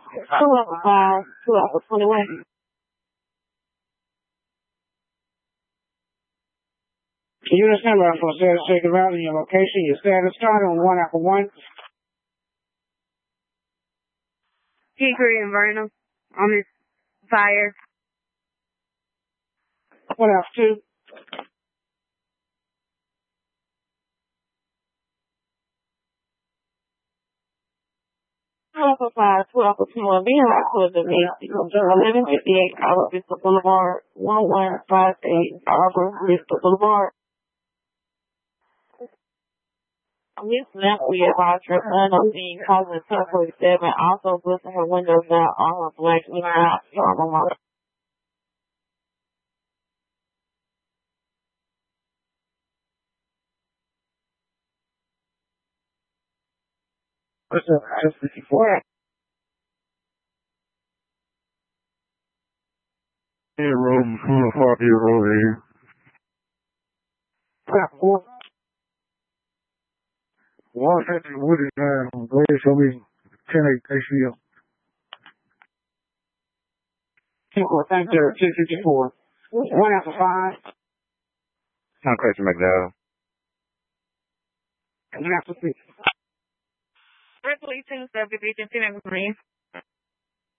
221. Unit number for Shaker Valley, your location, your status, start on 1 Alpha 1. Hickory and Vernon on this fire. 1 Alpha 2. Alpha 5, 2 Alpha 2, being recorded to me, 1158 Albert Vista Boulevard, 1158 Albert Vista Boulevard. Miss Lamp, we advise her son of being causing 1047, also boosting her windows down on her black in her house. What's up? Just 54. Hey, Rome, 4-5-year-old here. 4. 150 Woody Drive on Grace, so we 10-8 ACL. thank you, 254. 1 Alpha 5. Tom Christian McDowell. 1 Alpha 6. Ripley, 2 subdivision, 10 Green.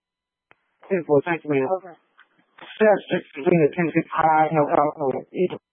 10-4, thank you, man. 7-6, 10-6, high, no problem.